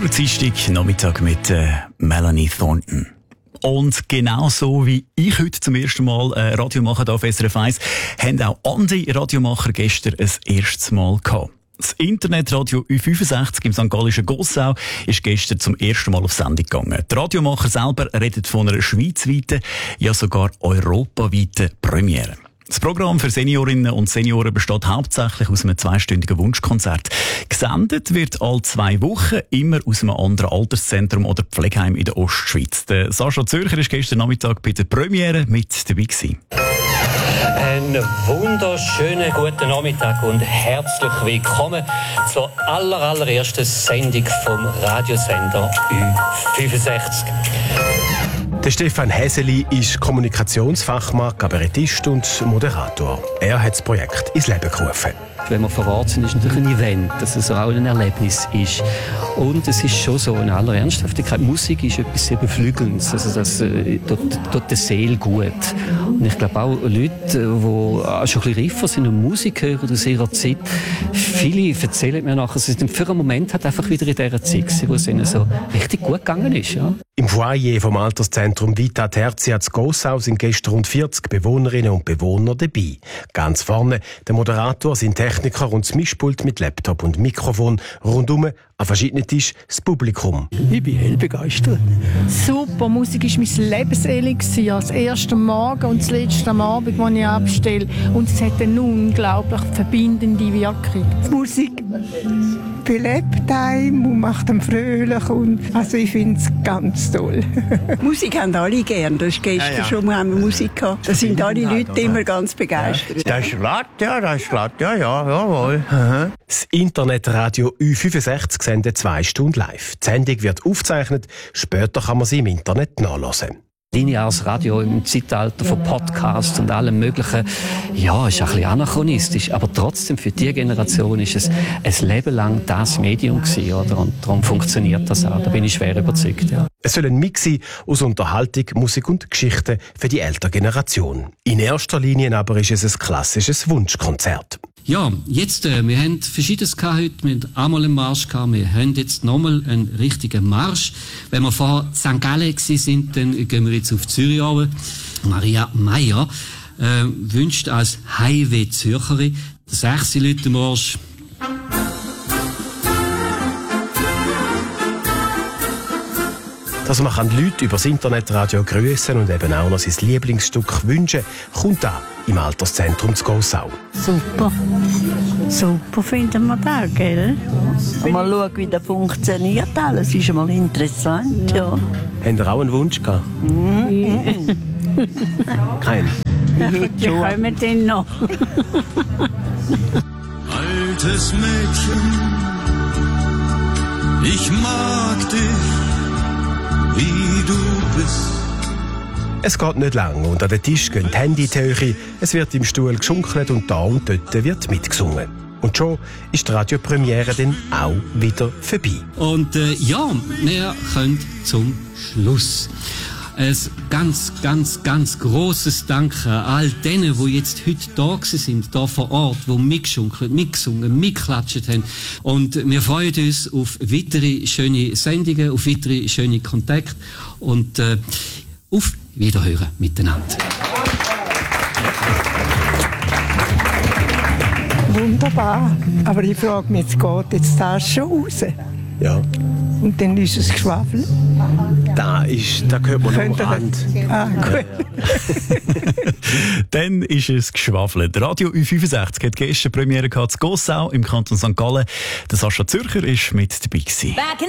Guten Dienstag, Nachmittag mit Melanie Thornton. Und genau so wie ich heute zum ersten Mal Radio machen darf auf SRF 1, haben auch andere Radiomacher gestern ein erstes Mal gehabt. Das Internetradio U65 im St. Gallischen Gossau ist gestern zum ersten Mal auf Sendung gegangen. Die Radiomacher selber reden von einer schweizweiten, ja sogar europaweiten Premiere. Das Programm für Seniorinnen und Senioren besteht hauptsächlich aus einem 2-stündigen Wunschkonzert. Gesendet wird alle 2 Wochen, immer aus einem anderen Alterszentrum oder Pflegeheim in der Ostschweiz. Der Sascha Zürcher war gestern Nachmittag bei der Premiere mit dabei gewesen. Einen wunderschönen guten Nachmittag und herzlich willkommen zur allerersten Sendung vom Radiosender U65. Der Stefan Häseli ist Kommunikationsfachmann, Kabarettist und Moderator. Er hat das Projekt ins Leben gerufen. Wenn wir vor Ort sind, ist natürlich ein Event, dass es auch ein Erlebnis ist. Und es ist schon so, in aller Ernsthaftigkeit, Musik ist etwas sehr Beflügelndes. Also das tut der Seele gut. Und ich glaube auch Leute, die schon ein bisschen reifer sind und Musik hören aus ihrer Zeit, viele erzählen mir nachher, dass es für einen Moment halt einfach wieder in dieser Zeit war, wo es ihnen so richtig gut gegangen ist. Ja. Im Foyer vom Alterszentrum Vita Tertia zu Gossau sind gestern rund 40 Bewohnerinnen und Bewohner dabei. Ganz vorne der Moderator, sein Techniker und das Mischpult mit Laptop und Mikrofon. Rundum an verschiedenen Tischen das Publikum. Ich bin hell begeistert. Super, Musik war mein Lebenselixier. Das erste Morgen und das letzte am Abend, das ich abstelle. Und es hat eine unglaublich verbindende Wirkung. Die Musik belebt einem und macht einen fröhlich. Also ich finde es ganz toll. Musik haben alle gern. Das ist gestern schon, wir haben Musik gehabt. Da sind alle Leute immer ganz begeistert. Das ist glatt, jawohl. Aha. Das Internetradio U65 sendet 2 Stunden live. Die Sendung wird aufgezeichnet, später kann man sie im Internet nachhören. Lineares Radio im Zeitalter von Podcasts und allem Möglichen, ja, ist ein bisschen anachronistisch, aber trotzdem für die Generation ist es ein Leben lang das Medium gewesen, oder? Und darum funktioniert das auch, da bin ich schwer überzeugt, ja. Es soll ein Mix sein aus Unterhaltung, Musik und Geschichten für die ältere Generation. In erster Linie aber ist es ein klassisches Wunschkonzert. Ja, jetzt, wir haben Verschiedenes heute. Wir haben einmal einen Marsch gehabt, wir haben jetzt nochmal einen richtigen Marsch. Wenn wir vor St. Gallen sind, dann gehen wir jetzt auf Zürich runter. Maria Meyer wünscht als Highway Zürcherin den 6 Leute Marsch. Dass man die Leute über das Internetradio grüßen und eben auch noch sein Lieblingsstück wünschen, kommt da im Alterszentrum zu Gossau. Super. Super finden wir das, gell? Mal schauen, wie das funktioniert alles. Ist mal interessant, ja. Habt ihr auch einen Wunsch gehabt? Kein. Wie kommen wir denn noch? Altes Mädchen, ich mag dich, wie du bist. Es geht nicht lang und an den Tisch gehen die Hände in die Höhe, es wird im Stuhl geschunkelt und da und dort wird mitgesungen. Und schon ist die Radiopremiere dann auch wieder vorbei. Und ja, wir können zum Schluss. Ein ganz grosses Danke an all denen, die jetzt heute da sind, hier vor Ort, die mitgeschunkelt, mitgesungen, mitgeklatscht haben. Und wir freuen uns auf weitere schöne Sendungen, auf weitere schöne Kontakte und auf Wiederhören miteinander. Wunderbar. Aber ich frage mich, jetzt geht jetzt das schon raus? Ja. Und dann ist es Geschwafel? Da gehört man am Rand. Ah, gut. Dann ist es geschwafelt. Radio U65 hat gestern Premiere gehabt in Gossau im Kanton St. Gallen. Der Sascha Zürcher ist mit dabei gewesen.